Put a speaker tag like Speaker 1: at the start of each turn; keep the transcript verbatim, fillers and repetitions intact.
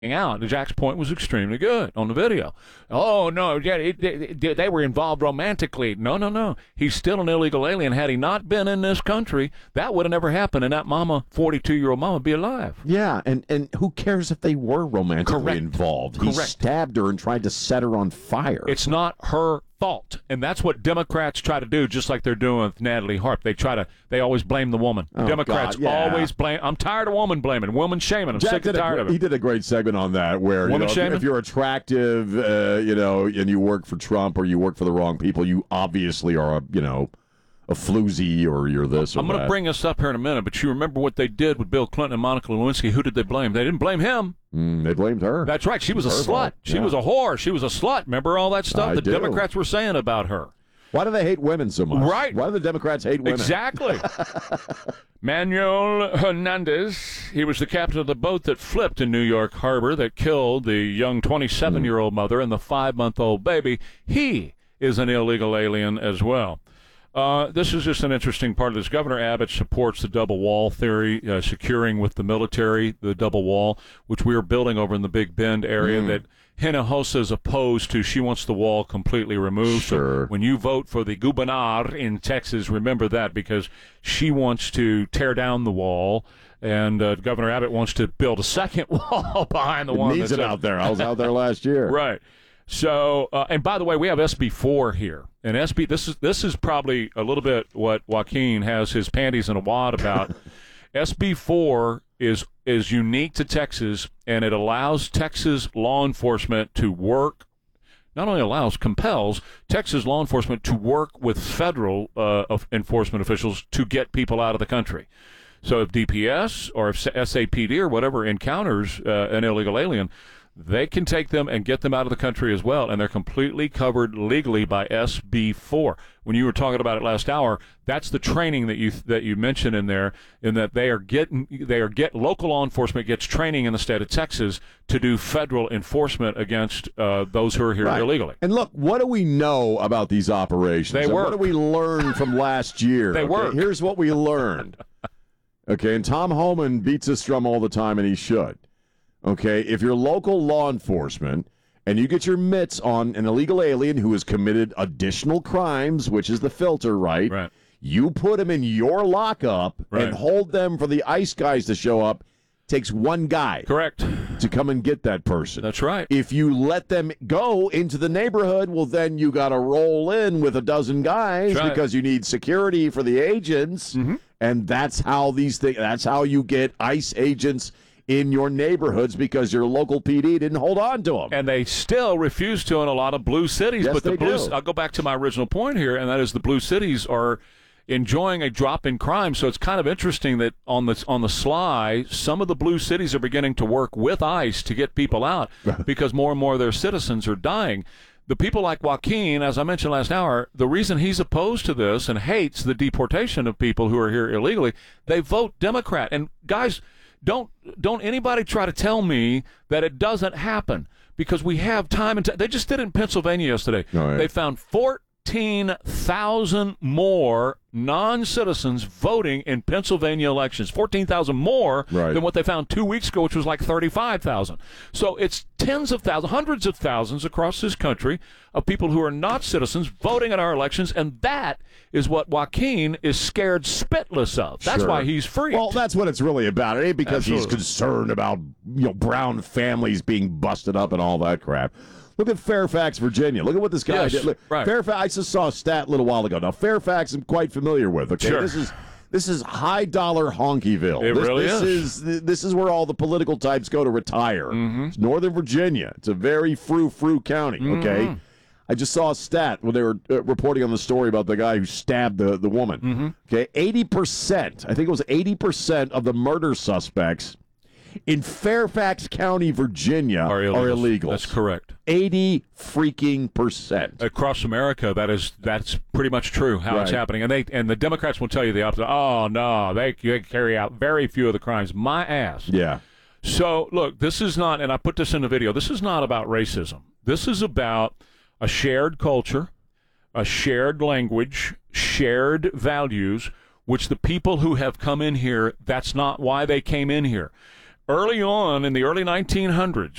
Speaker 1: out. Jack's point was extremely good on the video. Oh, no, yeah, it, it, it, they were involved romantically. No, no, no. He's still an illegal alien. Had he not been in this country, that would have never happened, and that mama, forty-two-year-old mama, would be alive.
Speaker 2: Yeah, and, and who cares if they were romantically
Speaker 1: Correct.
Speaker 2: involved?
Speaker 1: Correct.
Speaker 2: He stabbed her and tried to set her on fire.
Speaker 1: It's not her fault, and that's what Democrats try to do, just like they're doing with Natalie Harp. They try to, they always blame the woman.
Speaker 2: Oh,
Speaker 1: Democrats
Speaker 2: God, yeah.
Speaker 1: always blame. I'm tired of woman blaming, woman shaming. I'm
Speaker 2: Jack
Speaker 1: sick and
Speaker 2: did a
Speaker 1: tired
Speaker 2: gr-
Speaker 1: of it.
Speaker 2: He did a great segment on that where, you
Speaker 1: Woman
Speaker 2: know, if,
Speaker 1: shaming?
Speaker 2: if you're attractive, uh, you know, and you work for Trump or you work for the wrong people, you obviously are a, you know, a floozy or you're this or
Speaker 1: I'm going to
Speaker 2: that.
Speaker 1: bring us up here in a minute, but you remember what they did with Bill Clinton and Monica Lewinsky. Who did they blame? They didn't blame him.
Speaker 2: Mm, they blamed her.
Speaker 1: That's right. She was a
Speaker 2: Her
Speaker 1: slut.
Speaker 2: fault.
Speaker 1: She
Speaker 2: Yeah.
Speaker 1: was a whore. She was a slut. Remember all that stuff
Speaker 2: I
Speaker 1: the
Speaker 2: do.
Speaker 1: Democrats were saying about her?
Speaker 2: Why do they hate women so much?
Speaker 1: Right.
Speaker 2: Why do the Democrats hate women?
Speaker 1: Exactly. Manuel Hernandez, he was the captain of the boat that flipped in New York Harbor that killed the young twenty-seven-year-old mother and the five-month-old baby. He is an illegal alien as well. Uh, this is just an interesting part of this. Governor Abbott supports the double wall theory, uh, securing with the military the double wall, which we are building over in the Big Bend area
Speaker 2: Mm.
Speaker 1: that Hinojosa is opposed to. She wants the wall completely removed.
Speaker 2: Sure.
Speaker 1: So when you vote for the governor in Texas, remember that, because she wants to tear down the wall, and uh, Governor Abbott wants to build a second wall behind the
Speaker 2: It
Speaker 1: one
Speaker 2: needs
Speaker 1: that's
Speaker 2: it out there. I was out there last year.
Speaker 1: Right. So, uh, and by the way, we have S B four here, and S B this is this is probably a little bit what Joaquin has his panties in a wad about. S B four is is unique to Texas, and it allows Texas law enforcement to work. Not only allows, compels Texas law enforcement to work with federal uh, of enforcement officials to get people out of the country. So if D P S or if S A P D or whatever encounters uh, an illegal alien, they can take them and get them out of the country as well, and they're completely covered legally by S B four. When you were talking about it last hour, that's the training that you that you mentioned in there, in that they are getting they are get local law enforcement gets training in the state of Texas to do federal enforcement against uh, those who are here
Speaker 2: Right.
Speaker 1: illegally.
Speaker 2: And look, what do we know about these operations?
Speaker 1: They
Speaker 2: And
Speaker 1: work.
Speaker 2: What do we learn from last year?
Speaker 1: They
Speaker 2: Okay,
Speaker 1: work.
Speaker 2: Here's what we learned. Okay, and Tom Homan beats this drum all the time, and he should. Okay, if you're local law enforcement and you get your mitts on an illegal alien who has committed additional crimes, which is the filter, right?
Speaker 1: Right.
Speaker 2: You put them in your lockup
Speaker 1: Right.
Speaker 2: and hold them for the ICE guys to show up. Takes one guy
Speaker 1: Correct.
Speaker 2: to come and get that person.
Speaker 1: That's right.
Speaker 2: If you let them go into the neighborhood, well, then you got to roll in with a dozen guys
Speaker 1: That's right.
Speaker 2: because you need security for the agents,
Speaker 1: Mhm.
Speaker 2: and that's how these things. That's how you get ICE agents in your neighborhoods because your local P D didn't hold on to them.
Speaker 1: And they still refuse to in a lot of blue cities.
Speaker 2: Yes,
Speaker 1: but the
Speaker 2: they
Speaker 1: blue,
Speaker 2: do.
Speaker 1: I'll go back to my original point here, and that is the blue cities are enjoying a drop in crime. So it's kind of interesting that on the on the sly, some of the blue cities are beginning to work with ICE to get people out because more and more of their citizens are dying. The people like Joaquin, as I mentioned last hour, the reason he's opposed to this and hates the deportation of people who are here illegally, they vote Democrat. And guys, don't don't anybody try to tell me that it doesn't happen, because we have time and t- they just did it in Pennsylvania yesterday.
Speaker 2: Oh, yeah.
Speaker 1: They found fourteen thousand more non-citizens voting in Pennsylvania elections. fourteen thousand more
Speaker 2: Right.
Speaker 1: than what they found two weeks ago, which was like thirty-five thousand. So it's tens of thousands, hundreds of thousands across this country of people who are not citizens voting in our elections, and that is what Joaquin is scared spitless of. That's
Speaker 2: Sure.
Speaker 1: why he's free.
Speaker 2: Well, that's what it's really about. It ain't because he's
Speaker 1: Absolutely.
Speaker 2: concerned about, you know, brown families being busted up and all that crap. Look at Fairfax, Virginia. Look at what this guy
Speaker 1: Yes,
Speaker 2: did. Look,
Speaker 1: right.
Speaker 2: Fairfax. I just saw a stat a little while ago. Now, Fairfax, I'm quite familiar with. Okay,
Speaker 1: Sure.
Speaker 2: this is this is high dollar honkyville.
Speaker 1: It
Speaker 2: this,
Speaker 1: really
Speaker 2: this
Speaker 1: is.
Speaker 2: is. This is where all the political types go to retire.
Speaker 1: Mm-hmm.
Speaker 2: It's Northern Virginia. It's a very frou frou county. Okay.
Speaker 1: Mm-hmm.
Speaker 2: I just saw a stat when they were uh, reporting on the story about the guy who stabbed the, the woman.
Speaker 1: Mm-hmm.
Speaker 2: Okay, eighty percent, I think it was eighty percent of the murder suspects in Fairfax County, Virginia,
Speaker 1: Are
Speaker 2: are
Speaker 1: illegals.
Speaker 2: illegals.
Speaker 1: That's correct.
Speaker 2: eighty freaking percent.
Speaker 1: Across America, that is that's pretty much true how it's
Speaker 2: Right.
Speaker 1: happening, and they and the Democrats will tell you the opposite. Oh no, they, they carry out very few of the crimes. My ass.
Speaker 2: Yeah.
Speaker 1: So look, this is not, and I put this in the video. This is not about racism. This is about a shared culture, a shared language, shared values, which the people who have come in here. That's not why they came in here. early on in the early nineteen hundreds,